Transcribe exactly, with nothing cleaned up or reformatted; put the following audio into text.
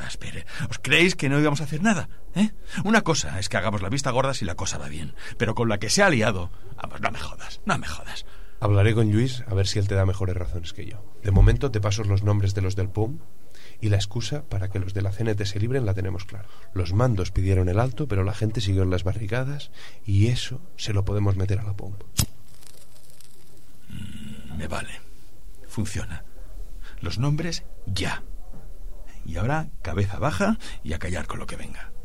espere. ¿Os creéis que no íbamos a hacer nada? ¿Eh? Una cosa es que hagamos la vista gorda si la cosa va bien. Pero con la que se ha liado... Vamos, no me jodas, no me jodas. Hablaré con Lluís a ver si él te da mejores razones que yo. De momento te paso los nombres de los del P U M y la excusa para que los de la C N T se libren la tenemos clara. Los mandos pidieron el alto, pero la gente siguió en las barricadas y eso se lo podemos meter a la P U M. Mm, me vale. Funciona. Los nombres ya. Y ahora cabeza baja y a callar con lo que venga.